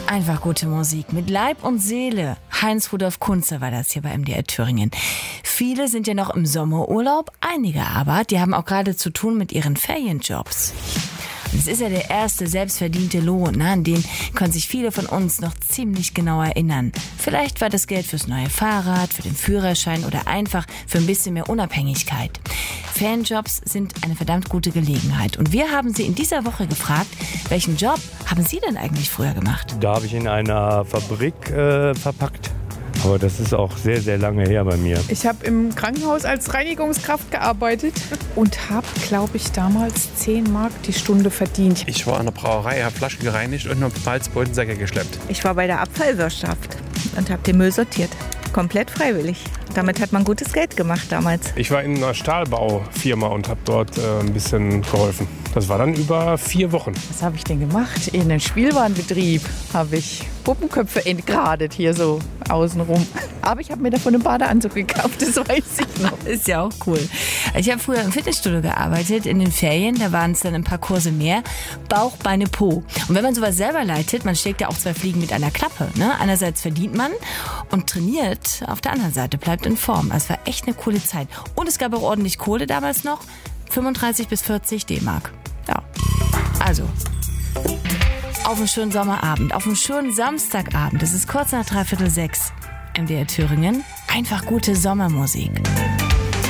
Einfach gute Musik mit Leib und Seele. Heinz Rudolf Kunze war das hier bei MDR Thüringen. Viele sind ja noch im Sommerurlaub, einige aber, die haben auch gerade zu tun mit ihren Ferienjobs. Und es ist ja der erste selbstverdiente Lohn, an den können sich viele von uns noch ziemlich genau erinnern. Vielleicht war das Geld fürs neue Fahrrad, für den Führerschein oder einfach für ein bisschen mehr Unabhängigkeit. Ferienjobs sind eine verdammt gute Gelegenheit. Und wir haben Sie in dieser Woche gefragt, welchen Job haben Sie denn eigentlich früher gemacht? Da habe ich in einer Fabrik verpackt. Aber das ist auch sehr, sehr lange her bei mir. Ich habe im Krankenhaus als Reinigungskraft gearbeitet und habe, glaube ich, damals 10 Mark die Stunde verdient. Ich war an der Brauerei, habe Flaschen gereinigt und noch Malzbodensäcke geschleppt. Ich war bei der Abfallwirtschaft und habe den Müll sortiert. Komplett freiwillig. Damit hat man gutes Geld gemacht damals. Ich war in einer Stahlbaufirma und habe dort ein bisschen geholfen. Das war dann über 4 Wochen. Was habe ich denn gemacht? In einem Spielwarenbetrieb habe ich Puppenköpfe entgradet, hier so außenrum. Aber ich habe mir davon einen Badeanzug gekauft, das weiß ich noch. Ist ja auch cool. Ich habe früher im Fitnessstudio gearbeitet, in den Ferien, da waren es dann ein paar Kurse mehr. Bauch, Beine, Po. Und wenn man sowas selber leitet, man schlägt ja auch 2 Fliegen mit einer Klappe. Ne? Einerseits verdient man und trainiert, auf der anderen Seite bleibt in Form. Es war echt eine coole Zeit. Und es gab auch ordentlich Kohle damals noch. 35 bis 40 D-Mark. Ja, also auf einen schönen Sommerabend, auf einen schönen Samstagabend. Es ist kurz nach 5:45. MDR Thüringen. Einfach gute Sommermusik.